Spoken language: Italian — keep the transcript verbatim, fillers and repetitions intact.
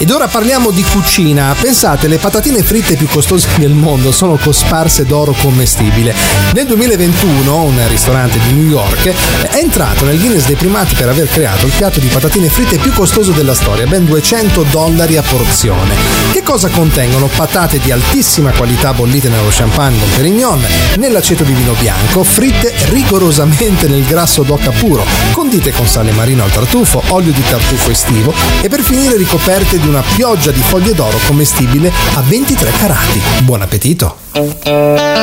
Ed ora parliamo di cucina. Pensate, le patatine fritte più costose del mondo sono cosparse d'oro commestibile. Nel duemilaventuno un ristorante di New York è entrato nel Guinness dei primati per aver creato il piatto di patatine fritte più costoso della storia, ben duecento dollari a porzione. Che cosa contengono? Patate di altissima qualità bollite nello champagne Dom Perignon, nell'aceto di vino bianco, fritte rigorosamente nel grasso d'oca puro, condite con sale marino al tartufo, olio di tartufo estivo e per finire ricoperte di una pioggia di foglie d'oro commestibile a ventitré carati. Buon appetito!